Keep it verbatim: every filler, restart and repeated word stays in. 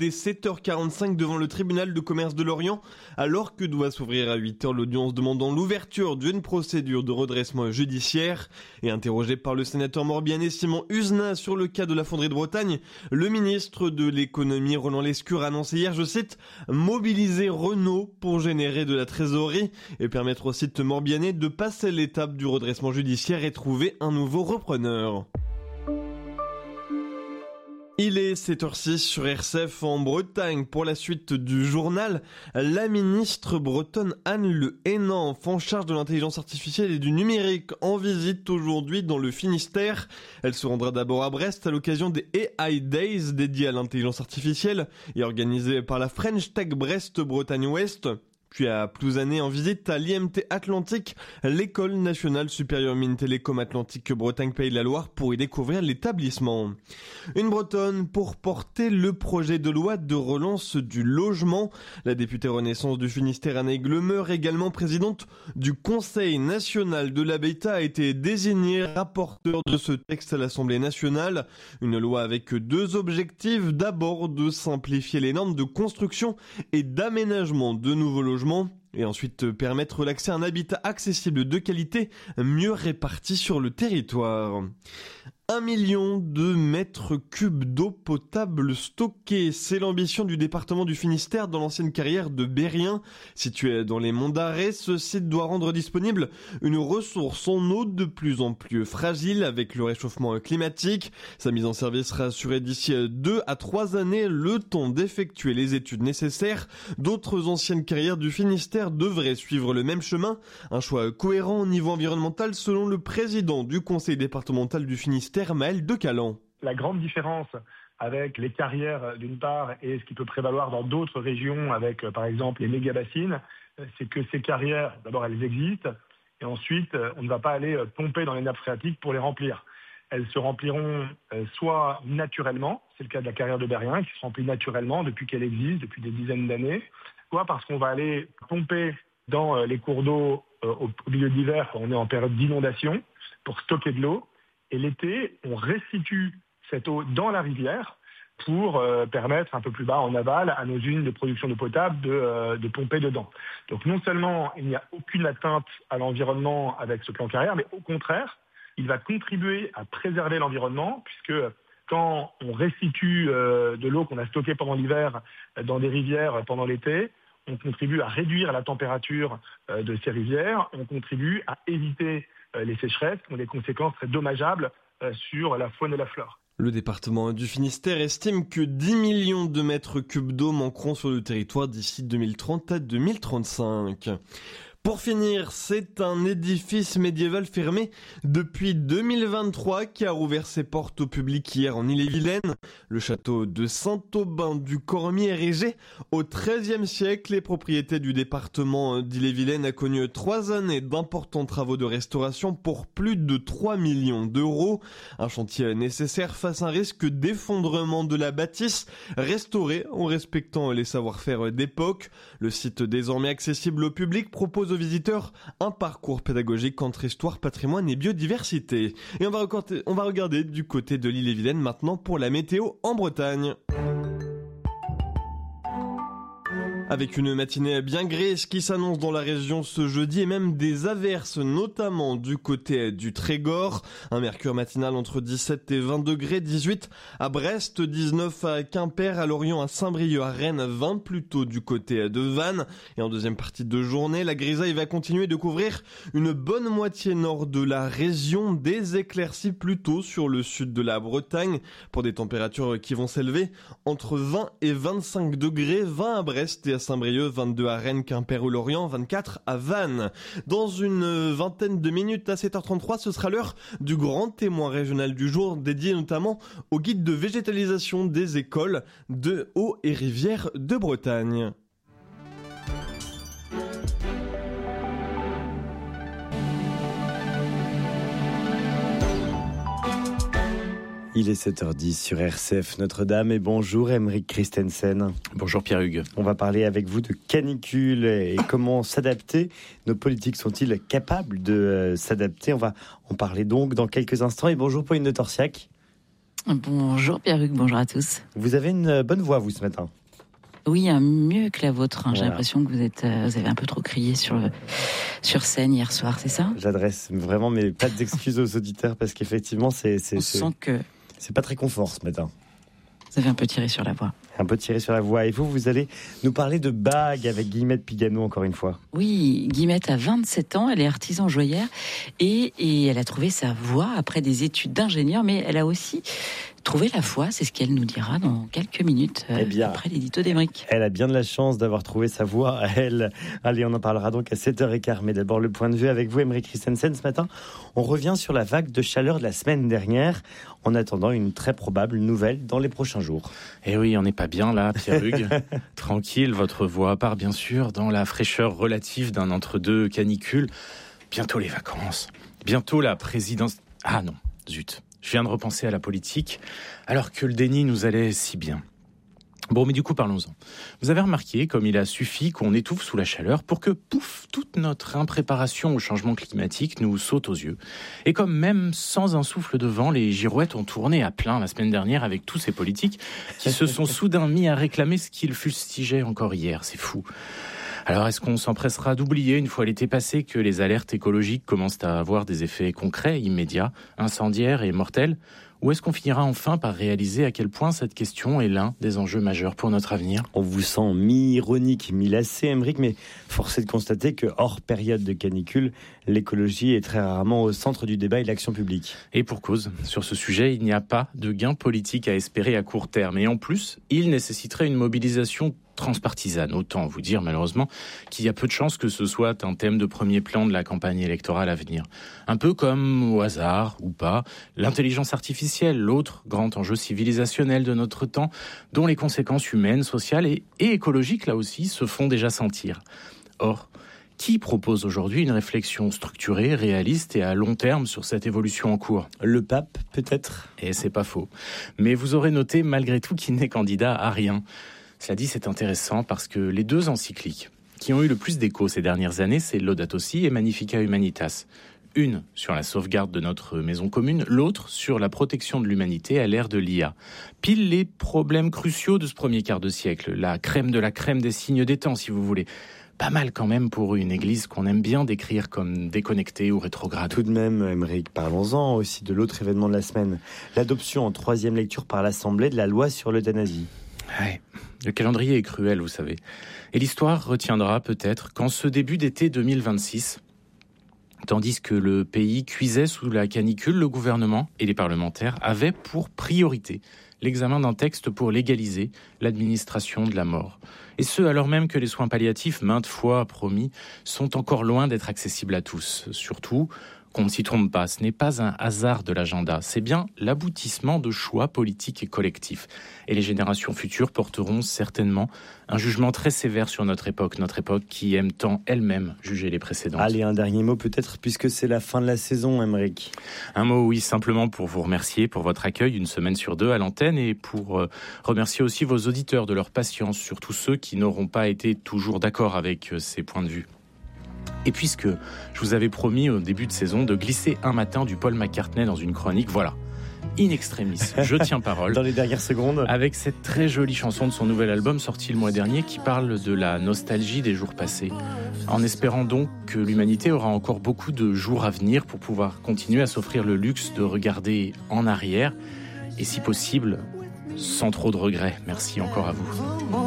Dès sept heures quarante-cinq devant le tribunal de commerce de Lorient, alors que doit s'ouvrir à huit heures l'audience demandant l'ouverture d'une procédure de redressement judiciaire. Et interrogé par le sénateur morbihanais Simon Husenin sur le cas de la fonderie de Bretagne, le ministre de l'économie Roland Lescure a annoncé hier, je cite, « mobiliser Renault pour générer de la trésorerie et permettre au site morbihanais de passer l'étape du redressement judiciaire et trouver un nouveau repreneur ». Il est sept heures six sur R C F en Bretagne. Pour la suite du journal, la ministre bretonne Anne Le Hénan, en charge de l'intelligence artificielle et du numérique, en visite aujourd'hui dans le Finistère. Elle se rendra d'abord à Brest à l'occasion des A I Days dédiés à l'intelligence artificielle et organisés par la French Tech Brest Bretagne Ouest. Puis à Plouzané en visite à l'I M T Atlantique, l'école nationale supérieure mine télécom Atlantique Bretagne Pays de la Loire pour y découvrir l'établissement. Une Bretonne pour porter le projet de loi de relance du logement. La députée Renaissance du Finistère Anne Glemeur, également présidente du Conseil national de l'habitat, a été désignée rapporteur de ce texte à l'Assemblée nationale. Une loi avec deux objectifs. D'abord de simplifier les normes de construction et d'aménagement de nouveaux logements. Et ensuite permettre l'accès à un habitat accessible de qualité, mieux réparti sur le territoire. Un million de mètres cubes d'eau potable stockée, c'est l'ambition du département du Finistère dans l'ancienne carrière de Bérien. Situé dans les monts d'Arrée, ce site doit rendre disponible une ressource en eau de plus en plus fragile avec le réchauffement climatique. Sa mise en service sera assurée d'ici deux à trois années, le temps d'effectuer les études nécessaires. D'autres anciennes carrières du Finistère devraient suivre le même chemin. Un choix cohérent au niveau environnemental selon le président du conseil départemental du Finistère, Maël Decalan. La grande différence avec les carrières d'une part et ce qui peut prévaloir dans d'autres régions avec par exemple les méga-bassines, c'est que ces carrières, d'abord elles existent et ensuite on ne va pas aller pomper dans les nappes phréatiques pour les remplir. Elles se rempliront soit naturellement, c'est le cas de la carrière de Bérien qui se remplit naturellement depuis qu'elle existe, depuis des dizaines d'années, soit parce qu'on va aller pomper dans les cours d'eau au milieu de l'hiver quand on est en période d'inondation pour stocker de l'eau. Et l'été, on restitue cette eau dans la rivière pour euh, permettre un peu plus bas en aval à nos usines de production d'eau potable de, euh, de pomper dedans. Donc non seulement il n'y a aucune atteinte à l'environnement avec ce plan carrière, mais au contraire, il va contribuer à préserver l'environnement puisque quand on restitue euh, de l'eau qu'on a stockée pendant l'hiver dans des rivières pendant l'été, on contribue à réduire la température euh, de ces rivières, on contribue à éviter les sécheresses qui ont des conséquences très dommageables sur la faune et la flore. Le département du Finistère estime que dix millions de mètres cubes d'eau manqueront sur le territoire d'ici deux mille trente à deux mille trente-cinq. Pour finir, c'est un édifice médiéval fermé depuis deux mille vingt-trois qui a rouvert ses portes au public hier en Ille-et-Vilaine. Le château de Saint-Aubin du Cormier, érigé au treizième siècle, les propriétés du département d'Ille-et-Vilaine a connu trois années d'importants travaux de restauration pour plus de trois millions d'euros. Un chantier nécessaire face à un risque d'effondrement de la bâtisse, restaurée en respectant les savoir-faire d'époque. Le site désormais accessible au public propose aux visiteurs un parcours pédagogique entre histoire, patrimoine et biodiversité. Et on va, regarder, on va regarder du côté de l'Ille-et-Vilaine maintenant pour la météo en Bretagne. Avec une matinée bien grise qui s'annonce dans la région ce jeudi et même des averses, notamment du côté du Trégor. Un mercure matinal entre dix-sept et vingt degrés, dix-huit à Brest, dix-neuf à Quimper, à Lorient, à Saint-Brieuc, à Rennes, vingt plutôt du côté de Vannes. Et en deuxième partie de journée, la grisaille va continuer de couvrir une bonne moitié nord de la région, des éclaircies plutôt sur le sud de la Bretagne, pour des températures qui vont s'élever entre vingt et vingt-cinq degrés, vingt à Brest et à Saint-Brieuc, vingt-deux à Rennes, Quimper ou Lorient, vingt-quatre à Vannes. Dans une vingtaine de minutes à sept heures trente-trois, ce sera l'heure du grand témoin régional du jour, dédié notamment au guide de végétalisation des écoles de eaux et rivières de Bretagne. Il est sept heures dix sur R C F Notre-Dame et bonjour Aymeric Christensen. Bonjour Pierre-Hugues. On va parler avec vous de canicule et comment s'adapter. Nos politiques sont-ils capables de euh, s'adapter? On va en parler donc dans quelques instants. Et bonjour Pauline de Torsiac. Bonjour Pierre-Hugues, bonjour à tous. Vous avez une bonne voix, vous, ce matin. Oui, hein, mieux que la vôtre. Hein. J'ai voilà. l'impression que vous êtes, euh, vous avez un peu trop crié sur, sur scène hier soir, c'est ça ? J'adresse vraiment mes pas d'excuses aux auditeurs parce qu'effectivement, c'est, c'est, On c'est, sent que c'est pas très confort ce matin. vous avez un peu tiré sur la voix. Un peu tiré sur la voix. Et vous, vous allez nous parler de bagues avec Guillemette Pigano, encore une fois. Oui, Guillemette a vingt-sept ans, elle est artisan joaillère et, et elle a trouvé sa voie après des études d'ingénieur, mais elle a aussi trouvé la foi, c'est ce qu'elle nous dira dans quelques minutes euh, eh bien, après l'édito d'Emeric. Elle a bien de la chance d'avoir trouvé sa voie, elle. Allez, on en parlera donc à sept heures quinze. Mais d'abord, le point de vue avec vous, Emeric Christensen. Ce matin, on revient sur la vague de chaleur de la semaine dernière, en attendant une très probable nouvelle dans les prochains jours. Eh oui, on n'est pas bien là, Pierre-Hugues. Tranquille, votre voix part bien sûr dans la fraîcheur relative d'un entre-deux canicule. Bientôt les vacances, bientôt la présidence... Ah non, zut. Je viens de repenser à la politique, alors que le déni nous allait si bien. Bon, mais du coup, parlons-en. Vous avez remarqué comme il a suffi qu'on étouffe sous la chaleur pour que, pouf, toute notre impréparation au changement climatique nous saute aux yeux. Et comme même sans un souffle de vent, les girouettes ont tourné à plein la semaine dernière avec tous ces politiques qui se sont soudain mis à réclamer ce qu'ils fustigeaient encore hier. C'est fou. Alors, est-ce qu'on s'empressera d'oublier, une fois l'été passé, que les alertes écologiques commencent à avoir des effets concrets, immédiats, incendiaires et mortels ? Ou est-ce qu'on finira enfin par réaliser à quel point cette question est l'un des enjeux majeurs pour notre avenir ? On vous sent mi-ironique, mi-lassé, Emeric, mais force est de constater que, hors période de canicule, l'écologie est très rarement au centre du débat et de l'action publique. Et pour cause, sur ce sujet, il n'y a pas de gain politique à espérer à court terme. Et en plus, il nécessiterait une mobilisation transpartisane. Autant vous dire malheureusement qu'il y a peu de chances que ce soit un thème de premier plan de la campagne électorale à venir. Un peu comme, au hasard ou pas, l'intelligence artificielle, l'autre grand enjeu civilisationnel de notre temps, dont les conséquences humaines, sociales et, et écologiques, là aussi, se font déjà sentir. Or, qui propose aujourd'hui une réflexion structurée, réaliste et à long terme sur cette évolution en cours ? Le pape, peut-être ? Et c'est pas faux. Mais vous aurez noté malgré tout qu'il n'est candidat à rien. Cela dit, c'est intéressant parce que les deux encycliques qui ont eu le plus d'écho ces dernières années, c'est Laudato Si et Magnificat Humanitas. Une sur la sauvegarde de notre maison commune, l'autre sur la protection de l'humanité à l'ère de l'I A. Pile les problèmes cruciaux de ce premier quart de siècle, la crème de la crème des signes des temps, si vous voulez. Pas mal quand même pour une église qu'on aime bien décrire comme déconnectée ou rétrograde. Tout de même, Emeric, parlons-en aussi de l'autre événement de la semaine. L'adoption en troisième lecture par l'Assemblée de la loi sur l'euthanasie. Ouais, le calendrier est cruel, vous savez. Et l'histoire retiendra peut-être qu'en ce début d'été deux mille vingt-six, tandis que le pays cuisait sous la canicule, le gouvernement et les parlementaires avaient pour priorité l'examen d'un texte pour légaliser l'administration de la mort. Et ce, alors même que les soins palliatifs, maintes fois promis, sont encore loin d'être accessibles à tous. Surtout, qu'on ne s'y trompe pas, ce n'est pas un hasard de l'agenda, c'est bien l'aboutissement de choix politiques et collectifs. Et les générations futures porteront certainement un jugement très sévère sur notre époque, notre époque qui aime tant elle-même juger les précédentes. Allez, un dernier mot peut-être, puisque c'est la fin de la saison, Emeric. Un mot, oui, simplement pour vous remercier pour votre accueil une semaine sur deux à l'antenne et pour euh, remercier aussi vos auditeurs de leur patience, surtout ceux qui n'auront pas été toujours d'accord avec euh, ces points de vue. Et puisque je vous avais promis au début de saison de glisser un matin du Paul McCartney dans une chronique, voilà, in extremis, je tiens parole. Dans les dernières secondes. Avec cette très jolie chanson de son nouvel album sorti le mois dernier qui parle de la nostalgie des jours passés. En espérant donc que l'humanité aura encore beaucoup de jours à venir pour pouvoir continuer à s'offrir le luxe de regarder en arrière et si possible, sans trop de regrets. Merci encore à vous.